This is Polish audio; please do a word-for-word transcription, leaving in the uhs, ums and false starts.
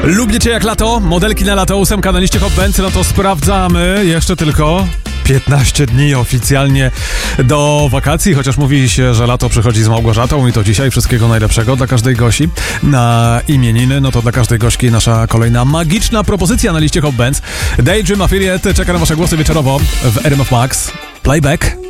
Lubicie jak lato? Modelki na lato, ósemka na liście Hot Bands, no to sprawdzamy jeszcze tylko piętnaście dni oficjalnie do wakacji, chociaż mówi się, że lato przychodzi z Małgorzatą i to dzisiaj. Wszystkiego najlepszego dla każdej gości na imieniny. No to dla każdej gośki nasza kolejna magiczna propozycja na liście Hot Bands. Daydream Affiliate czeka na wasze głosy wieczorowo w R M F Max. Playback.